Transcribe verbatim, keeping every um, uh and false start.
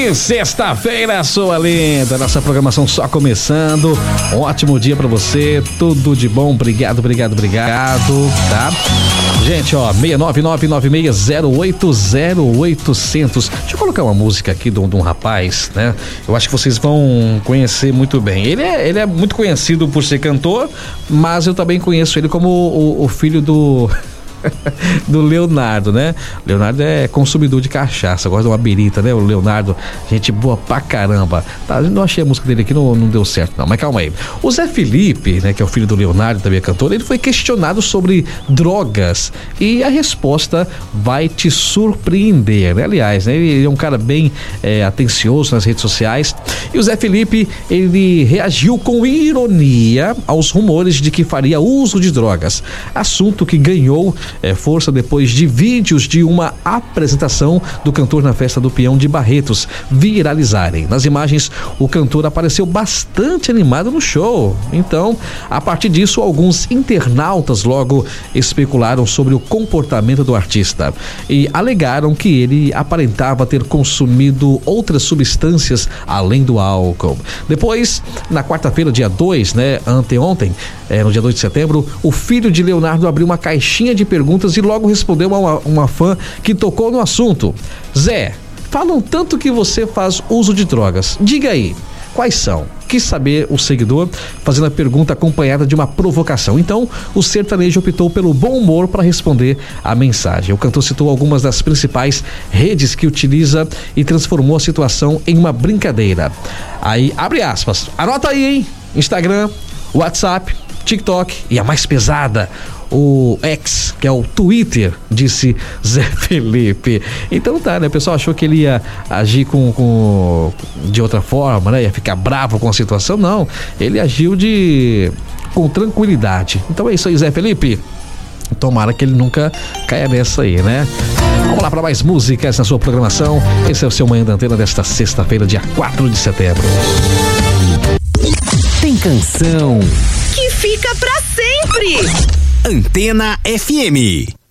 Que sexta-feira, sua linda. Nossa programação só começando. Um ótimo dia pra você. Tudo de bom. Obrigado, obrigado, obrigado. Tá? Gente, ó, seis nove nove nove seis zero oito zero oito zero zero. Deixa eu colocar uma música aqui de um, de um rapaz, né? Eu acho que vocês vão conhecer muito bem. Ele é, ele é muito conhecido por ser cantor, mas eu também conheço ele como o, o filho do... do Leonardo, né? Leonardo é consumidor de cachaça, gosta de uma birita, né? O Leonardo, gente boa pra caramba. Tá, não achei a música dele aqui, não, não deu certo não, mas calma aí. O Zé Felipe, né, que é o filho do Leonardo, também é cantor, ele foi questionado sobre drogas e a resposta vai te surpreender, né? Aliás, né, ele é um cara bem é, atencioso nas redes sociais, e o Zé Felipe, ele reagiu com ironia aos rumores de que faria uso de drogas, assunto que ganhou É, força depois de vídeos de uma apresentação do cantor na festa do Peão de Barretos viralizarem. Nas imagens, o cantor apareceu bastante animado no show. Então, a partir disso, alguns internautas logo especularam sobre o comportamento do artista e alegaram que ele aparentava ter consumido outras substâncias além do álcool. Depois, na quarta-feira, dia dois, né, anteontem, é, no dia dois de setembro, o filho de Leonardo abriu uma caixinha de perguntas e logo respondeu a uma, uma fã que tocou no assunto. Zé, falam tanto que você faz uso de drogas. Diga aí, quais são? Quis saber o seguidor, fazendo a pergunta acompanhada de uma provocação. Então, o sertanejo optou pelo bom humor para responder a mensagem. O cantor citou algumas das principais redes que utiliza e transformou a situação em uma brincadeira. Aí, abre aspas. Anota aí, hein? Instagram, WhatsApp, TikTok e a mais pesada, o X, que é o Twitter, disse Zé Felipe. Então tá, né? O pessoal achou que ele ia agir com, com de outra forma, né? Ia ficar bravo com a situação. Não, ele agiu de com tranquilidade. Então é isso aí, Zé Felipe. Tomara que ele nunca caia nessa aí, né? Vamos lá para mais músicas na sua programação. Esse é o seu Manhã da Antena desta sexta-feira, dia quatro de setembro. Tem canção que fica pra sempre. Antena F M.